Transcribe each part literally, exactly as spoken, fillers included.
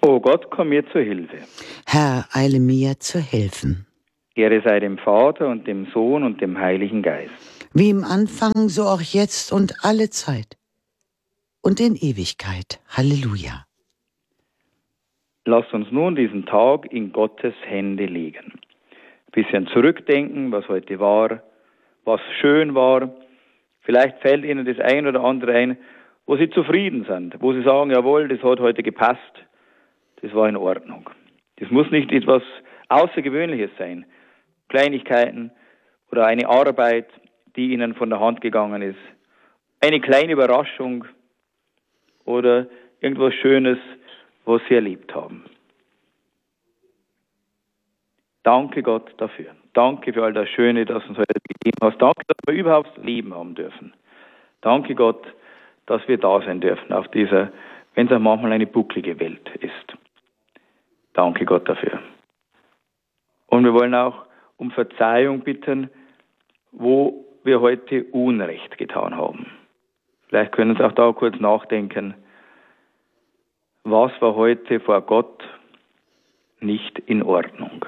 O Gott, komm mir zur Hilfe. Herr, eile mir zu helfen. Ehre sei dem Vater und dem Sohn und dem Heiligen Geist. Wie im Anfang, so auch jetzt und alle Zeit. Und in Ewigkeit. Halleluja. Lasst uns nun diesen Tag in Gottes Hände legen. Ein bisschen zurückdenken, was heute war, was schön war. Vielleicht fällt Ihnen das ein oder andere ein, wo Sie zufrieden sind, wo Sie sagen, jawohl, das hat heute gepasst, das war in Ordnung. Das muss nicht etwas Außergewöhnliches sein. Kleinigkeiten oder eine Arbeit, die Ihnen von der Hand gegangen ist. Eine kleine Überraschung oder irgendwas Schönes, was Sie erlebt haben. Danke Gott dafür. Danke für all das Schöne, das uns heute gegeben hast. Danke, dass wir überhaupt Leben haben dürfen. Danke Gott, dass wir da sein dürfen auf dieser, wenn es auch manchmal eine bucklige Welt ist. Danke Gott dafür. Und wir wollen auch um Verzeihung bitten, wo wir heute Unrecht getan haben. Vielleicht können Sie auch da kurz nachdenken, was war heute vor Gott nicht in Ordnung?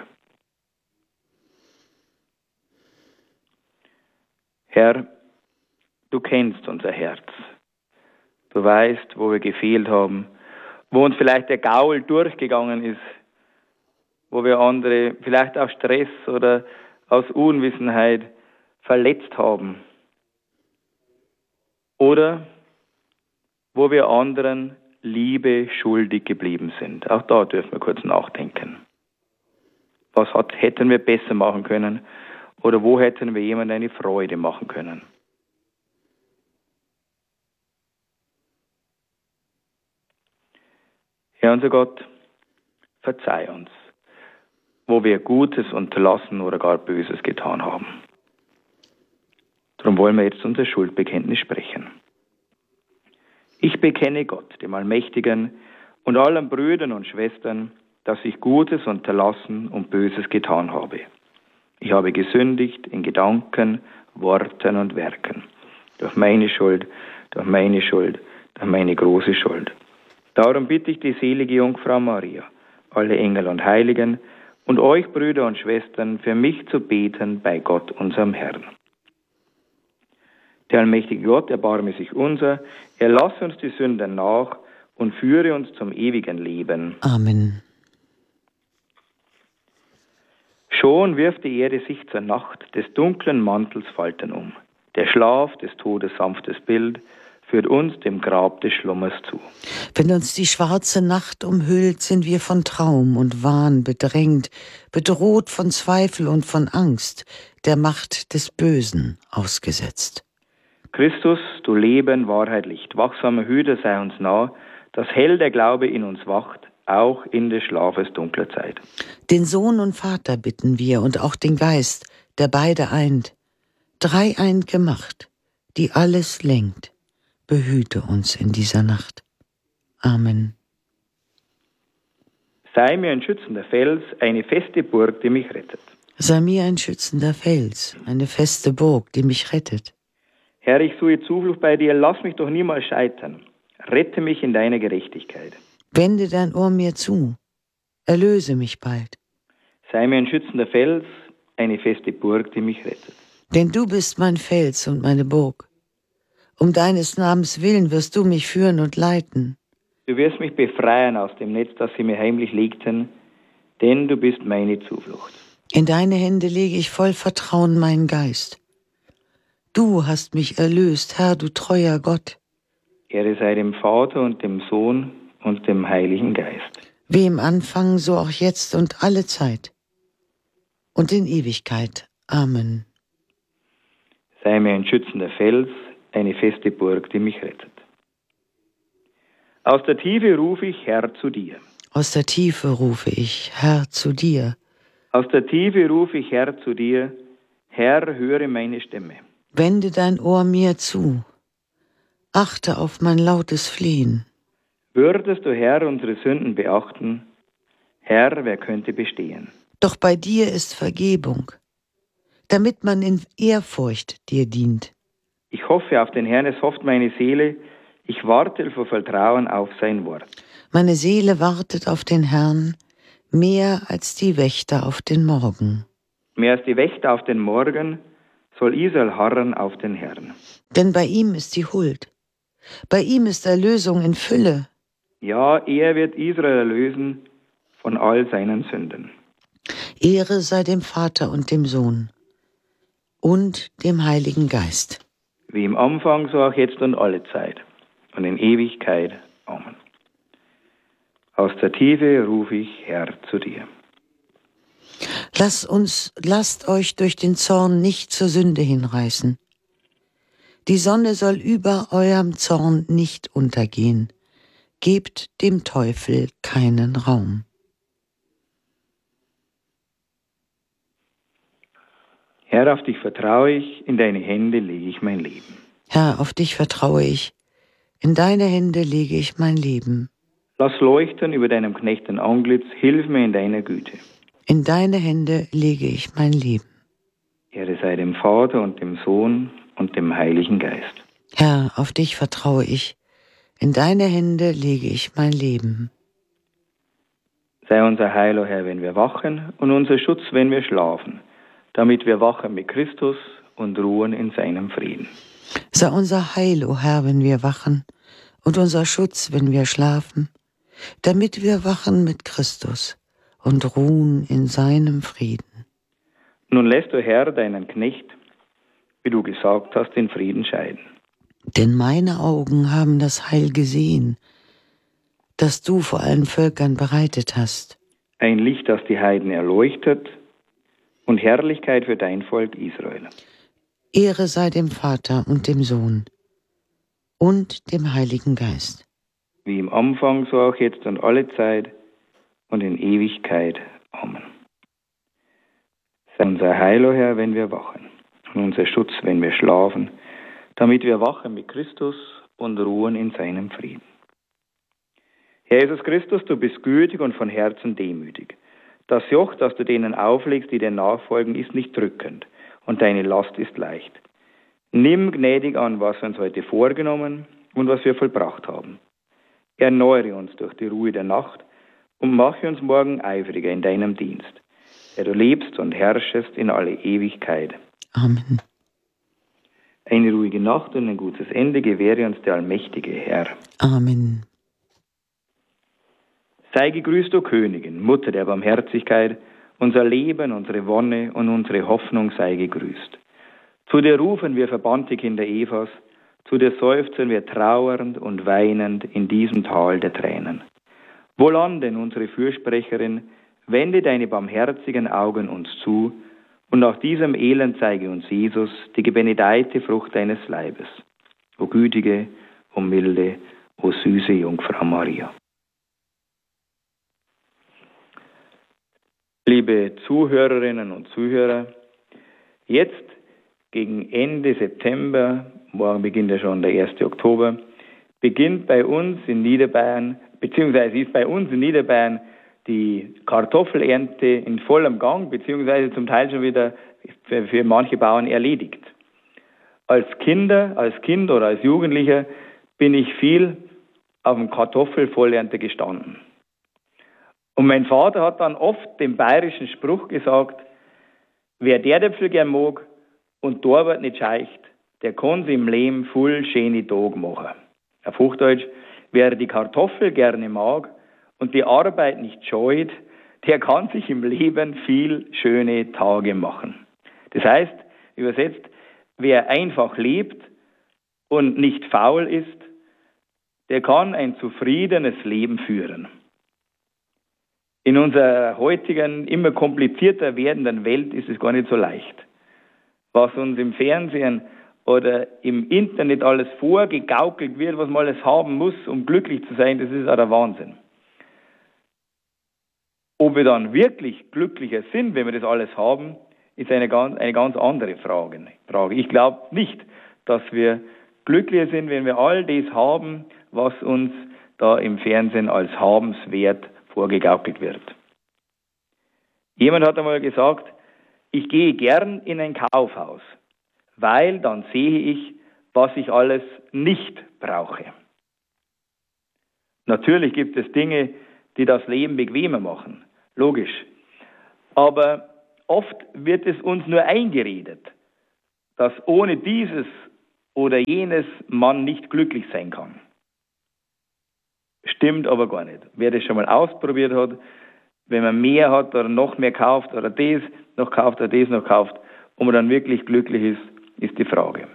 Herr, du kennst unser Herz. Du weißt, wo wir gefehlt haben, wo uns vielleicht der Gaul durchgegangen ist, wo wir andere vielleicht aus Stress oder aus Unwissenheit verletzt haben. Oder wo wir anderen Liebe schuldig geblieben sind. Auch da dürfen wir kurz nachdenken. Was hat, hätten wir besser machen können? Oder wo hätten wir jemandem eine Freude machen können? Herr unser Gott, verzeih uns, wo wir Gutes unterlassen oder gar Böses getan haben. Darum wollen wir jetzt unser Schuldbekenntnis sprechen. Ich bekenne Gott, dem Allmächtigen, und allen Brüdern und Schwestern, dass ich Gutes unterlassen und Böses getan habe. Ich habe gesündigt in Gedanken, Worten und Werken. Durch meine Schuld, durch meine Schuld, durch meine große Schuld. Darum bitte ich die selige Jungfrau Maria, alle Engel und Heiligen und euch, Brüder und Schwestern, für mich zu beten bei Gott, unserem Herrn. Der allmächtige Gott, erbarme sich unser, er lasse uns die Sünden nach und führe uns zum ewigen Leben. Amen. Schon wirft die Erde sich zur Nacht, des dunklen Mantels Falten um. Der Schlaf des Todes sanftes Bild führt uns dem Grab des Schlummers zu. Wenn uns die schwarze Nacht umhüllt, sind wir von Traum und Wahn bedrängt, bedroht von Zweifel und von Angst, der Macht des Bösen ausgesetzt. Christus, du Leben, Wahrheit, Licht, wachsamer Hüter sei uns nah, dass hell der Glaube in uns wacht, auch in des Schlafes dunkler Zeit. Den Sohn und Vater bitten wir und auch den Geist, der beide eint, dreieind gemacht, die alles lenkt, behüte uns in dieser Nacht. Amen. Sei mir ein schützender Fels, eine feste Burg, die mich rettet. Sei mir ein schützender Fels, eine feste Burg, die mich rettet. Herr, ich suche Zuflucht bei dir, lass mich doch niemals scheitern. Rette mich in deiner Gerechtigkeit. Wende dein Ohr mir zu, erlöse mich bald. Sei mir ein schützender Fels, eine feste Burg, die mich rettet. Denn du bist mein Fels und meine Burg. Um deines Namens willen wirst du mich führen und leiten. Du wirst mich befreien aus dem Netz, das sie mir heimlich legten, denn du bist meine Zuflucht. In deine Hände lege ich voll Vertrauen meinen Geist. Du hast mich erlöst, Herr, du treuer Gott. Ehre sei dem Vater und dem Sohn und dem Heiligen Geist. Wie im Anfang, so auch jetzt und alle Zeit. Und in Ewigkeit. Amen. Sei mir ein schützender Fels, eine feste Burg, die mich rettet. Aus der Tiefe rufe ich, Herr, zu dir. Aus der Tiefe rufe ich, Herr, zu dir. Aus der Tiefe rufe ich, Herr, zu dir. Herr, höre meine Stimme. Wende dein Ohr mir zu. Achte auf mein lautes Flehen. Würdest du, Herr, unsere Sünden beachten? Herr, wer könnte bestehen? Doch bei dir ist Vergebung, damit man in Ehrfurcht dir dient. Ich hoffe auf den Herrn, es hofft meine Seele. Ich warte vor Vertrauen auf sein Wort. Meine Seele wartet auf den Herrn, mehr als die Wächter auf den Morgen. Mehr als die Wächter auf den Morgen soll Israel harren auf den Herrn. Denn bei ihm ist die Huld. Bei ihm ist Erlösung in Fülle. Ja, er wird Israel erlösen von all seinen Sünden. Ehre sei dem Vater und dem Sohn und dem Heiligen Geist. Wie im Anfang, so auch jetzt und alle Zeit und in Ewigkeit. Amen. Aus der Tiefe rufe ich, Herr, zu dir. Lasst uns, lasst euch durch den Zorn nicht zur Sünde hinreißen. Die Sonne soll über eurem Zorn nicht untergehen. Gebt dem Teufel keinen Raum. Herr, auf dich vertraue ich, in deine Hände lege ich mein Leben. Herr, auf dich vertraue ich, in deine Hände lege ich mein Leben. Lass leuchten über deinem Knechten Antlitz, hilf mir in deiner Güte. In deine Hände lege ich mein Leben. Ehre sei dem Vater und dem Sohn und dem Heiligen Geist. Herr, auf dich vertraue ich, in deine Hände lege ich mein Leben. Sei unser Heil, o Herr, wenn wir wachen, und unser Schutz, wenn wir schlafen, damit wir wachen mit Christus und ruhen in seinem Frieden. Sei unser Heil, o Herr, wenn wir wachen, und unser Schutz, wenn wir schlafen, damit wir wachen mit Christus und ruhen in seinem Frieden. Nun lässt du, Herr, deinen Knecht, wie du gesagt hast, in Frieden scheiden. Denn meine Augen haben das Heil gesehen, das du vor allen Völkern bereitet hast. Ein Licht, das die Heiden erleuchtet, und Herrlichkeit für dein Volk Israel. Ehre sei dem Vater und dem Sohn und dem Heiligen Geist. Wie im Anfang, so auch jetzt und alle Zeit und in Ewigkeit. Amen. Sei unser Heil, o Herr, wenn wir wachen, und unser Schutz, wenn wir schlafen, damit wir wachen mit Christus und ruhen in seinem Frieden. Herr Jesus Christus, du bist gütig und von Herzen demütig. Das Joch, das du denen auflegst, die dir nachfolgen, ist nicht drückend und deine Last ist leicht. Nimm gnädig an, was wir uns heute vorgenommen und was wir vollbracht haben. Erneuere uns durch die Ruhe der Nacht und mache uns morgen eifriger in deinem Dienst, der du lebst und herrschest in alle Ewigkeit. Amen. Eine ruhige Nacht und ein gutes Ende gewähre uns der allmächtige Herr. Amen. Sei gegrüßt, o Königin, Mutter der Barmherzigkeit, unser Leben, unsere Wonne und unsere Hoffnung sei gegrüßt. Zu dir rufen wir verbannte Kinder Evas, zu dir seufzen wir trauernd und weinend in diesem Tal der Tränen. Wohlan denn, unsere Fürsprecherin, wende deine barmherzigen Augen uns zu, und nach diesem Elend zeige uns Jesus, die gebenedeite Frucht deines Leibes. O gütige, o milde, o süße Jungfrau Maria. Liebe Zuhörerinnen und Zuhörer, jetzt gegen Ende September, morgen beginnt ja schon der erste Oktober, beginnt bei uns in Niederbayern, beziehungsweise ist bei uns in Niederbayern die Kartoffelernte in vollem Gang, beziehungsweise zum Teil schon wieder für, für manche Bauern erledigt. Als Kinder, als Kind oder als Jugendlicher bin ich viel auf dem Kartoffelvollernte gestanden. Und mein Vater hat dann oft den bayerischen Spruch gesagt, wer der Däpfel gern mag und da wird nicht scheicht, der kann sich im Leben voll schöne Tage machen. Auf Hochdeutsch, wer die Kartoffel gerne mag und die Arbeit nicht scheut, der kann sich im Leben viel schöne Tage machen. Das heißt, übersetzt, wer einfach lebt und nicht faul ist, der kann ein zufriedenes Leben führen. In unserer heutigen, immer komplizierter werdenden Welt ist es gar nicht so leicht. Was uns im Fernsehen oder im Internet alles vorgegaukelt wird, was man alles haben muss, um glücklich zu sein, das ist auch der Wahnsinn. Ob wir dann wirklich glücklicher sind, wenn wir das alles haben, ist eine ganz, eine ganz andere Frage. Ich glaube nicht, dass wir glücklicher sind, wenn wir all das haben, was uns da im Fernsehen als habenswert vorgegaukelt wird. Jemand hat einmal gesagt, ich gehe gern in ein Kaufhaus, weil dann sehe ich, was ich alles nicht brauche. Natürlich gibt es Dinge, die das Leben bequemer machen, logisch. Aber oft wird es uns nur eingeredet, dass ohne dieses oder jenes man nicht glücklich sein kann. Stimmt aber gar nicht. Wer das schon mal ausprobiert hat, wenn man mehr hat oder noch mehr kauft oder das noch kauft oder das noch kauft, ob man dann wirklich glücklich ist, ist die Frage.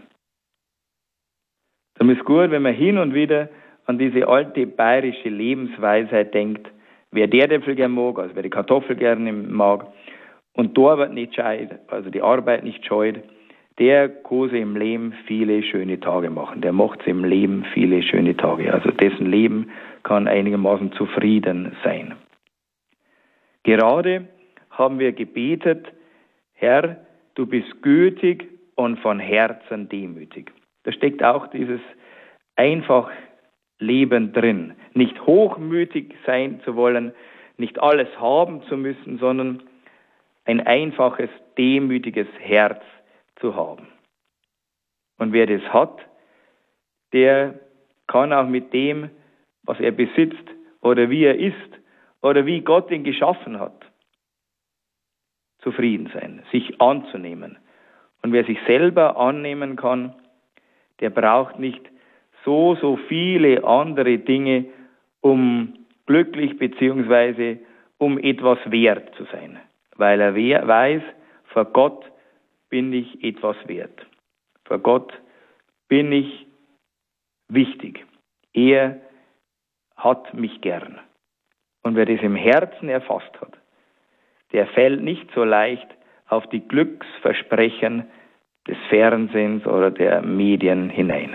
Darum ist gut, wenn man hin und wieder an diese alte bayerische Lebensweisheit denkt, wer der Äpfel gern mag, also wer die Kartoffel gerne mag und die Arbeit nicht scheut, also die Arbeit nicht scheut, der kann sich im Leben viele schöne Tage machen. Der macht sich im Leben viele schöne Tage. Also dessen Leben kann einigermaßen zufrieden sein. Gerade haben wir gebetet, Herr, du bist gütig und von Herzen demütig. Da steckt auch dieses einfach Leben drin. Nicht hochmütig sein zu wollen, nicht alles haben zu müssen, sondern ein einfaches, demütiges Herz zu haben. Und wer das hat, der kann auch mit dem, was er besitzt oder wie er ist oder wie Gott ihn geschaffen hat, zufrieden sein, sich anzunehmen. Und wer sich selber annehmen kann, der braucht nicht so, so viele andere Dinge, um glücklich bzw. um etwas wert zu sein. Weil er weiß, vor Gott bin ich etwas wert. Vor Gott bin ich wichtig. Er hat mich gern. Und wer das im Herzen erfasst hat, der fällt nicht so leicht auf die Glücksversprechen des Fernsehens oder der Medien hinein.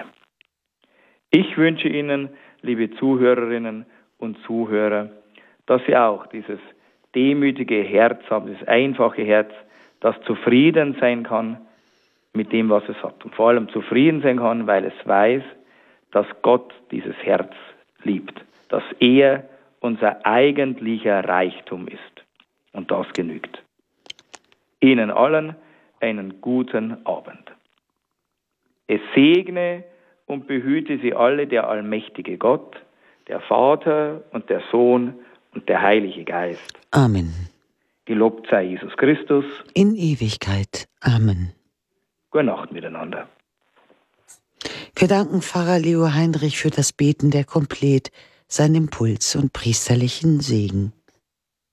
Ich wünsche Ihnen, liebe Zuhörerinnen und Zuhörer, dass Sie auch dieses demütige Herz haben, dieses einfache Herz, das zufrieden sein kann mit dem, was es hat. Und vor allem zufrieden sein kann, weil es weiß, dass Gott dieses Herz liebt, dass er unser eigentlicher Reichtum ist. Und das genügt. Ihnen allen einen guten Abend. Es segne und behüte Sie alle der allmächtige Gott, der Vater und der Sohn und der Heilige Geist. Amen. Gelobt sei Jesus Christus. In Ewigkeit. Amen. Gute Nacht miteinander. Wir danken Pfarrer Leo Heinrich für das Beten der Komplet, seinen Impuls und priesterlichen Segen.